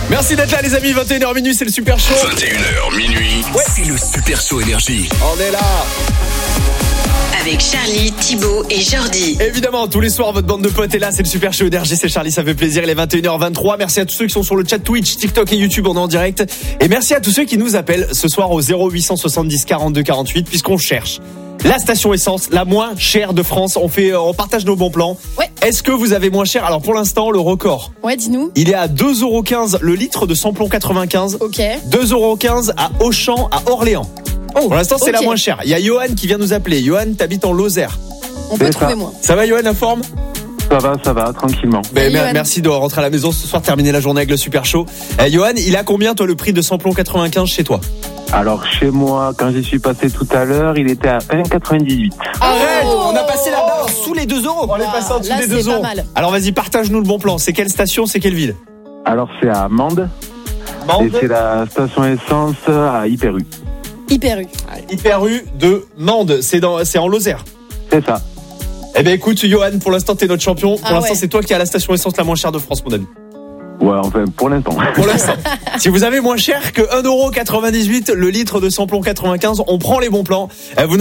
Merci d'être là les amis, 21h minuit, c'est le Super Show. 21h minuit, Ouais. c'est le Super Show Énergie. On est là. Avec Charlie, Thibaut et Jordi. Évidemment, tous les soirs, votre bande de potes est là, c'est le Super Show Énergie, c'est Charlie, ça fait plaisir, il est 21h23. Merci à tous ceux qui sont sur le chat Twitch, TikTok et YouTube, on est en direct. Et merci à tous ceux qui nous appellent ce soir au 0870 42 48, puisqu'on cherche la station essence la moins chère de France. On partage nos bons plans. Ouais. Est-ce que vous avez moins cher? Alors pour l'instant, le record, Ouais, dis-nous. il est à 2,15€ le litre de samplon 95. Ok. 2,15€ à Auchan, à Orléans. Pour l'instant, c'est ok. la moins chère. Il y a Johan qui vient nous appeler. Johan, t'habites en Lozère. On peut C'est trouver ça. moins. Ça va, Johan, la forme? Ça va, tranquillement. Ben, Johan. merci de rentrer à la maison ce soir, terminer la journée avec le Super Show. Johan, il a combien, toi, le prix de samplon 95 chez toi? Alors chez moi, quand j'y suis passé tout à l'heure, il était à 1,98. Arrête, Oh. on a passé la barre sous les 2€. On est passé en dessous là, des c'est 2€. pas mal. Alors vas-y, partage-nous le bon plan. C'est quelle station, c'est quelle ville? Alors c'est à Mende et c'est la station essence à Hyper U. Hyper U. Hyper U de Mende. C'est en Lozère. C'est ça. Eh ben écoute, Johan, pour l'instant, t'es notre champion. Pour Ah l'instant, ouais. c'est toi qui as la station essence la moins chère de France, mon ami. Ouais, enfin pour l'instant. Pour l'instant. Si vous avez moins cher que 1,98€ le litre de samplon 95, on prend les bons plans. Vous